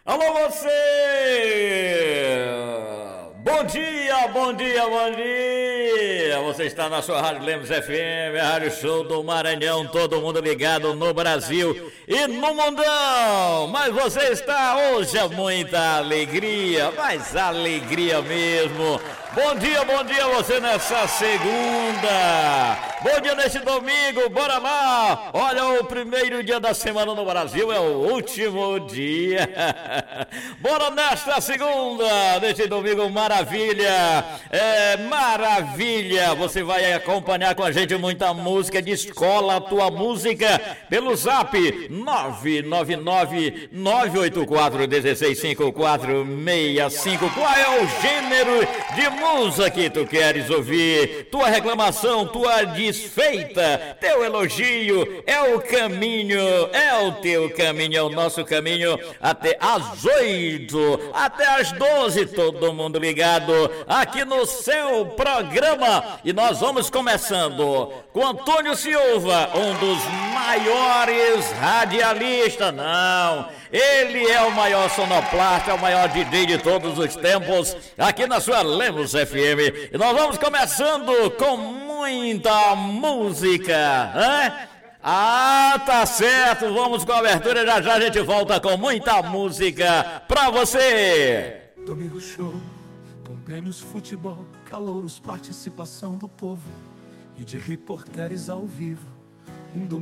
Alô você! Bom dia, bom dia, bom dia! Você está na sua Rádio Lemos FM, a Rádio Show do Maranhão, todo mundo ligado no Brasil e no mundão! Mas você está hoje a muita alegria, mas alegria mesmo! Bom dia você nessa segunda! Bom dia nesse domingo, bora lá! Olha, o primeiro dia da semana no Brasil é o último dia! Bora nesta segunda, neste domingo, maravilha! Maravilha! Você vai acompanhar com a gente muita música de escola, a tua música, pelo zap 999-984-165465. Qual é o gênero de música que tu queres ouvir? Tua reclamação, tua desfeita, teu elogio, é o caminho, é o teu caminho, é o nosso caminho até às 8, até às 12, todo mundo ligado aqui no seu programa. E nós vamos começando com Antônio Silva, um dos maiores radialistas, não, ele é o maior sonoplasta, é o maior DJ de todos os tempos, aqui na sua Lemos FM. E nós vamos começando com muita música, hein? Ah, tá certo, vamos com a abertura, já já a gente volta com muita música pra você. Domingo Show, com prêmios, futebol, calouros, participação do povo e de repórteres ao vivo.